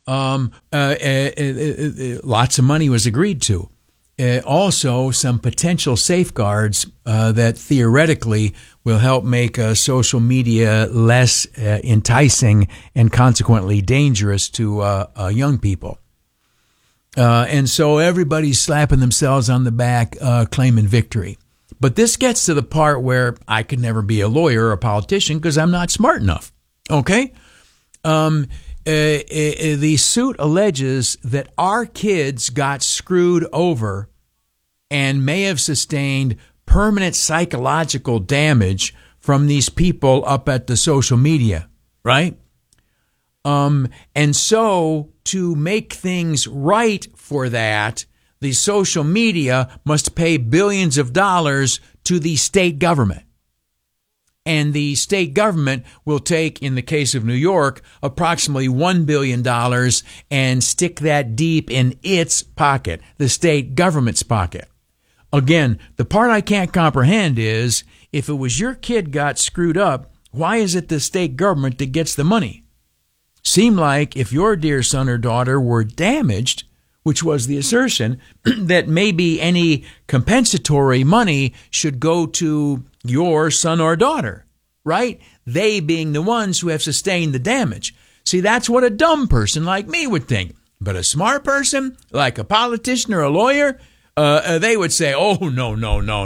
Lots of money was agreed to. Also, some potential safeguards that theoretically will help make social media less enticing and consequently dangerous to young people. And so everybody's slapping themselves on the back, claiming victory. But this gets to the part where I could never be a lawyer or a politician because I'm not smart enough. Okay? The suit alleges that our kids got screwed over and may have sustained permanent psychological damage from these people up at the social media, right? And so to make things right for that, the social media must pay billions of dollars to the state government. And the state government will take, in the case of New York, approximately $1 billion and stick that deep in its pocket, the state government's pocket. Again, the part I can't comprehend is, if it was your kid got screwed up, why is it the state government that gets the money? Seemed like if your dear son or daughter were damaged, which was the assertion, that maybe any compensatory money should go to your son or daughter, right? They being the ones who have sustained the damage. See, that's what a dumb person like me would think. But a smart person, like a politician or a lawyer, they would say, oh, no.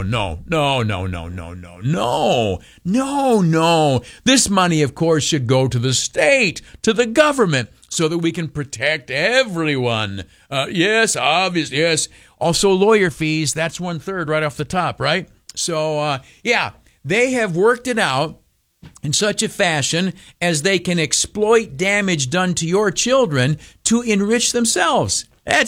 This money, of course, should go to the state, to the government, so that we can protect everyone. Yes, obviously, yes. Also, lawyer fees, that's 1/3 right off the top, right? So, they have worked it out in such a fashion as they can exploit damage done to your children to enrich themselves.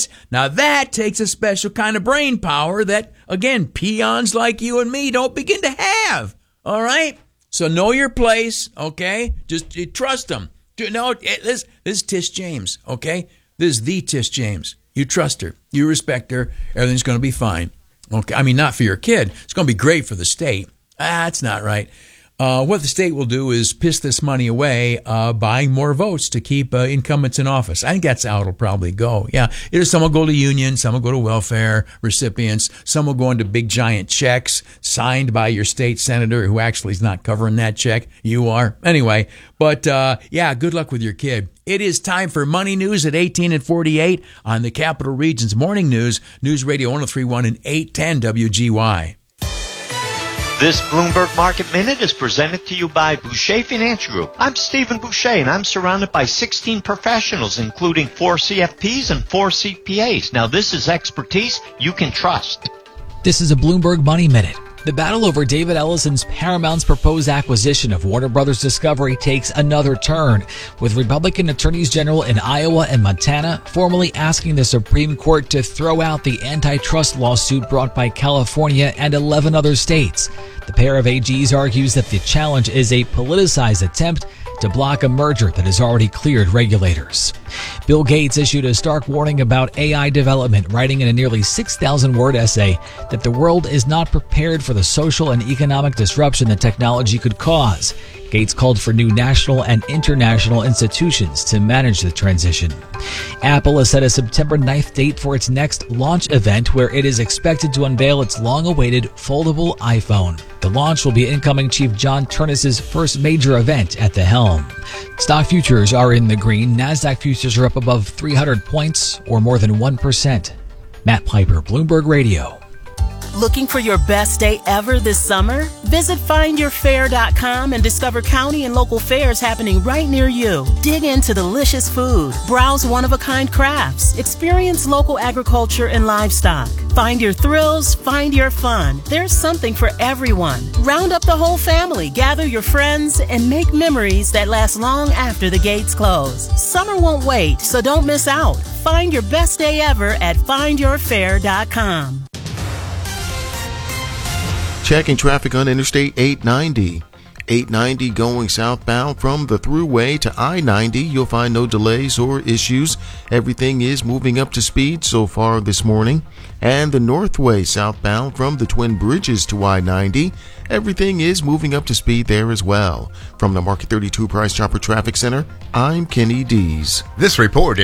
That takes a special kind of brain power that, again, peons like you and me don't begin to have. All right? So know your place, okay? Just trust them. No, this is Tish James, okay? This is the Tish James. You trust her. You respect her. Everything's going to be fine. Okay? I mean, not for your kid. It's going to be great for the state. That's not right. What the state will do is piss this money away, buying more votes to keep incumbents in office. I think that's how it'll probably go. Yeah, some will go to unions, some will go to welfare recipients, some will go into big giant checks signed by your state senator who actually is not covering that check. You are. Anyway, but good luck with your kid. It is time for Money News at 18 and 48 on the Capital Region's Morning News, News Radio 103.1 and 810 WGY. This Bloomberg Market Minute is presented to you by Boucher Financial Group. I'm Stephen Boucher, and I'm surrounded by 16 professionals, including 4 CFPs and 4 CPAs. Now, this is expertise you can trust. This is a Bloomberg Money Minute. The battle over David Ellison's Paramount's proposed acquisition of Warner Brothers Discovery takes another turn, with Republican attorneys general in Iowa and Montana formally asking the Supreme Court to throw out the antitrust lawsuit brought by California and 11 other states. The pair of AGs argues that the challenge is a politicized attempt to block a merger that has already cleared regulators. Bill Gates issued a stark warning about AI development, writing in a nearly 6,000-word essay that the world is not prepared for the social and economic disruption that technology could cause. Gates called for new national and international institutions to manage the transition. Apple has set a September 9th date for its next launch event, where it is expected to unveil its long-awaited foldable iPhone. The launch will be incoming Chief John Ternus's first major event at the helm. Stock futures are in the green. NASDAQ futures are up above 300 points, or more than 1%. Matt Piper, Bloomberg Radio. Looking for your best day ever this summer? Visit findyourfair.com and discover county and local fairs happening right near you. Dig into delicious food, browse one-of-a-kind crafts, experience local agriculture and livestock. Find your thrills, find your fun. There's something for everyone. Round up the whole family, gather your friends, and make memories that last long after the gates close. Summer won't wait, so don't miss out. Find your best day ever at findyourfair.com. Checking traffic on Interstate 890. 890 going southbound from the Thruway to I-90. You'll find no delays or issues. Everything is moving up to speed so far this morning. And the Northway southbound from the Twin Bridges to I-90. Everything is moving up to speed there as well. From the Market 32 Price Chopper Traffic Center, I'm Kenny Dees. This report